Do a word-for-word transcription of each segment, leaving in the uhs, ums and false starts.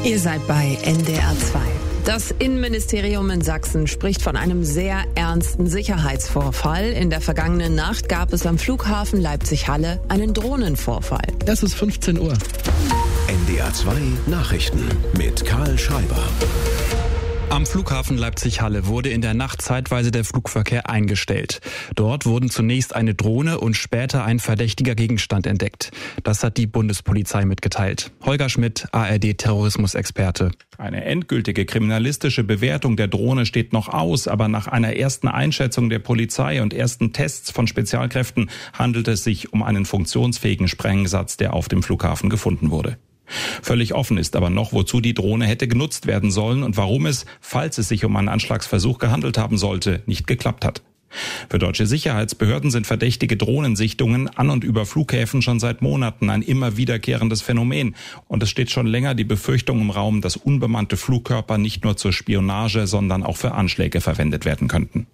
Ihr seid bei N D R zwei. Das Innenministerium in Sachsen spricht von einem sehr ernsten Sicherheitsvorfall. In der vergangenen Nacht gab es am Flughafen Leipzig-Halle einen Drohnenvorfall. Es ist fünfzehn Uhr. N D R zwei Nachrichten mit Karl Schreiber. Am Flughafen Leipzig-Halle wurde in der Nacht zeitweise der Flugverkehr eingestellt. Dort wurden zunächst eine Drohne und später ein verdächtiger Gegenstand entdeckt. Das hat die Bundespolizei mitgeteilt. Holger Schmidt, A R D-Terrorismusexperte. Eine endgültige kriminalistische Bewertung der Drohne steht noch aus, aber nach einer ersten Einschätzung der Polizei und ersten Tests von Spezialkräften handelt es sich um einen funktionsfähigen Sprengsatz, der auf dem Flughafen gefunden wurde. Völlig offen ist aber noch, wozu die Drohne hätte genutzt werden sollen und warum es, falls es sich um einen Anschlagsversuch gehandelt haben sollte, nicht geklappt hat. Für deutsche Sicherheitsbehörden sind verdächtige Drohnensichtungen an und über Flughäfen schon seit Monaten ein immer wiederkehrendes Phänomen. Und es steht schon länger die Befürchtung im Raum, dass unbemannte Flugkörper nicht nur zur Spionage, sondern auch für Anschläge verwendet werden könnten.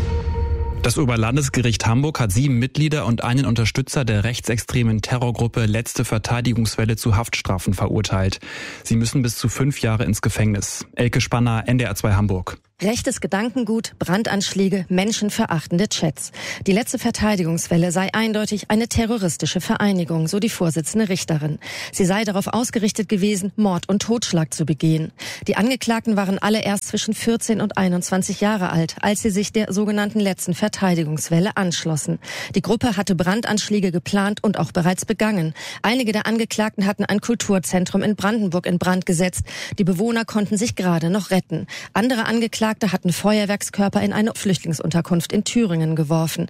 Das Oberlandesgericht Hamburg hat sieben Mitglieder und einen Unterstützer der rechtsextremen Terrorgruppe Letzte Verteidigungswelle zu Haftstrafen verurteilt. Sie müssen bis zu fünf Jahre ins Gefängnis. Elke Spanner, N D R zwei Hamburg. Rechtes Gedankengut, Brandanschläge, menschenverachtende Chats. Die Letzte Verteidigungswelle sei eindeutig eine terroristische Vereinigung, so die Vorsitzende Richterin. Sie sei darauf ausgerichtet gewesen, Mord und Totschlag zu begehen. Die Angeklagten waren alle erst zwischen vierzehn und einundzwanzig Jahre alt, als sie sich der sogenannten Letzten Verteidigungswelle anschlossen. Die Gruppe hatte Brandanschläge geplant und auch bereits begangen. Einige der Angeklagten hatten ein Kulturzentrum in Brandenburg in Brand gesetzt. Die Bewohner konnten sich gerade noch retten. Andere Angeklagte hatten Feuerwerkskörper in eine Flüchtlingsunterkunft in Thüringen geworfen.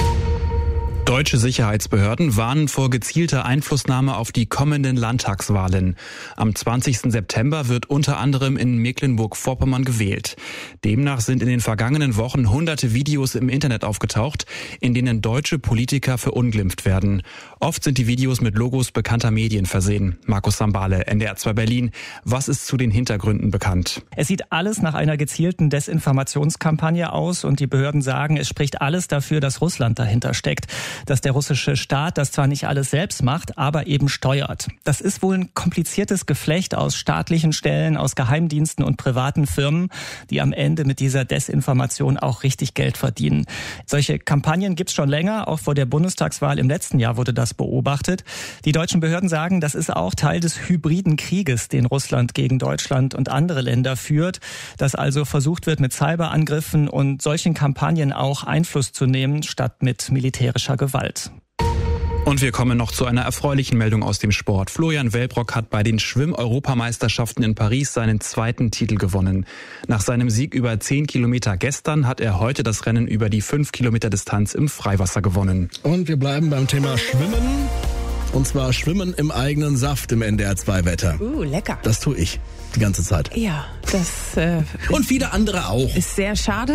Deutsche Sicherheitsbehörden warnen vor gezielter Einflussnahme auf die kommenden Landtagswahlen. Am zwanzigsten September wird unter anderem in Mecklenburg-Vorpommern gewählt. Demnach sind in den vergangenen Wochen hunderte Videos im Internet aufgetaucht, in denen deutsche Politiker verunglimpft werden. Oft sind die Videos mit Logos bekannter Medien versehen. Markus Sambale, N D R zwei Berlin. Was ist zu den Hintergründen bekannt? Es sieht alles nach einer gezielten Desinformationskampagne aus und die Behörden sagen, es spricht alles dafür, dass Russland dahinter steckt. Dass der russische Staat das zwar nicht alles selbst macht, aber eben steuert. Das ist wohl ein kompliziertes Geflecht aus staatlichen Stellen, aus Geheimdiensten und privaten Firmen, die am Ende mit dieser Desinformation auch richtig Geld verdienen. Solche Kampagnen gibt's schon länger, auch vor der Bundestagswahl im letzten Jahr wurde das beobachtet. Die deutschen Behörden sagen, das ist auch Teil des hybriden Krieges, den Russland gegen Deutschland und andere Länder führt, dass also versucht wird, mit Cyberangriffen und solchen Kampagnen auch Einfluss zu nehmen, statt mit militärischer Gewalt. Und wir kommen noch zu einer erfreulichen Meldung aus dem Sport. Florian Wellbrock hat bei den Schwimm-Europameisterschaften in Paris seinen zweiten Titel gewonnen. Nach seinem Sieg über zehn Kilometer gestern hat er heute das Rennen über die fünf Kilometer Distanz im Freiwasser gewonnen. Und wir bleiben beim Thema Schwimmen. Und zwar Schwimmen im eigenen Saft im N D R zwei Wetter. Uh, lecker. Das tue ich die ganze Zeit. Ja, das äh, und viele andere auch. Ist sehr schade.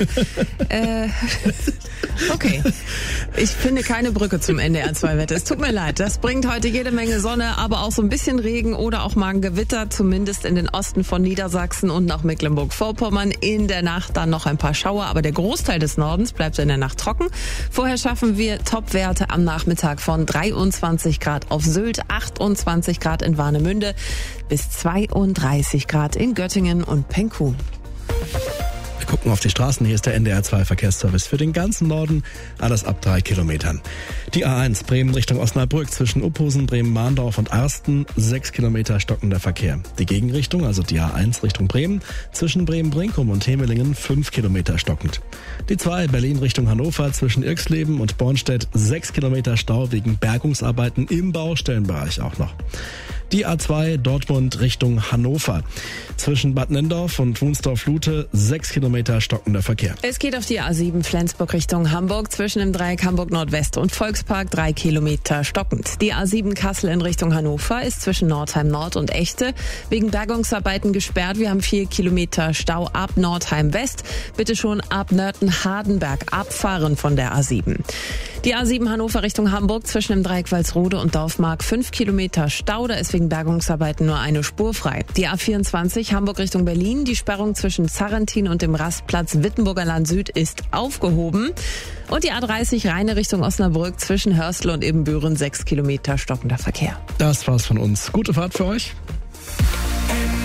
äh, okay. Ich finde keine Brücke zum N D R zwei Wetter. Es tut mir leid. Das bringt heute jede Menge Sonne, aber auch so ein bisschen Regen oder auch mal ein Gewitter, zumindest in den Osten von Niedersachsen und nach Mecklenburg-Vorpommern. In der Nacht dann noch ein paar Schauer, aber der Großteil des Nordens bleibt in der Nacht trocken. Vorher schaffen wir Topwerte am Nachmittag von dreiundzwanzig Grad auf Sylt, achtundzwanzig Grad in Warnemünde bis zweiunddreißig Grad in Göttingen und Penkhuhn. Wir gucken auf die Straßen. Hier ist der N D R zwei Verkehrsservice für den ganzen Norden. Alles ab drei Kilometern. Die A eins Bremen Richtung Osnabrück zwischen Uphusen, Bremen-Mahndorf und Arsten. Sechs Kilometer stockender Verkehr. Die Gegenrichtung, also die A eins Richtung Bremen, zwischen Bremen-Brinkum und Hemelingen fünf Kilometer stockend. Die zwei Berlin Richtung Hannover zwischen Irxleben und Bornstedt. Sechs Kilometer Stau wegen Bergungsarbeiten im Baustellenbereich auch noch. Die A zwei Dortmund Richtung Hannover. Zwischen Bad Nendorf und Wunsdorf-Lute sechs Kilometer stockender Verkehr. Es geht auf die A sieben Flensburg Richtung Hamburg. Zwischen dem Dreieck Hamburg Nordwest und Volkspark drei Kilometer stockend. Die A sieben Kassel in Richtung Hannover ist zwischen Nordheim Nord und Echte wegen Bergungsarbeiten gesperrt. Wir haben vier Kilometer Stau ab Nordheim West. Bitte schon ab Nörten-Hardenberg abfahren von der A sieben. Die A sieben Hannover Richtung Hamburg zwischen dem Dreieck Walsrode und Dorfmark fünf Kilometer Stau. Da ist wegen Bergungsarbeiten nur eine Spur frei. Die A vierundzwanzig Hamburg Richtung Berlin. Die Sperrung zwischen Zarrentin und dem Rastplatz Wittenburger Land Süd ist aufgehoben. Und die A dreißig Rheine Richtung Osnabrück zwischen Hörstel und Ebenbüren sechs Kilometer stockender Verkehr. Das war's von uns. Gute Fahrt für euch. N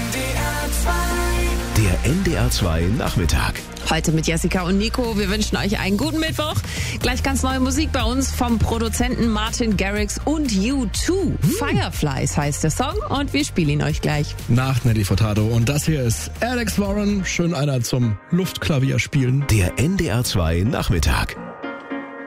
Der N D R zwei Nachmittag. Heute mit Jessica und Nico. Wir wünschen euch einen guten Mittwoch. Gleich ganz neue Musik bei uns vom Produzenten Martin Garrix und U zwei. Hm. Fireflies heißt der Song und wir spielen ihn euch gleich. Nach Nelly Furtado. Und das hier ist Alex Warren. Schön einer zum Luftklavier spielen. Der N D R zwei Nachmittag.